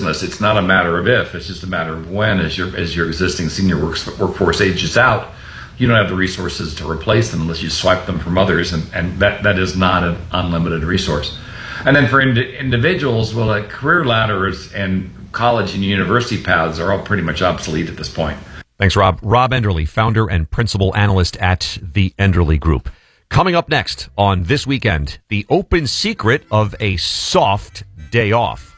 business. It's not a matter of if, it's just a matter of when. As your existing senior workforce ages out, you don't have the resources to replace them unless you swipe them from others, and that is not an unlimited resource. And then for individuals, well, like career ladders and college and university paths are all pretty much obsolete at this point. Thanks, Rob. Rob Enderle, founder and principal analyst at the Enderle Group. Coming up next on This Weekend, the open secret of a soft day off.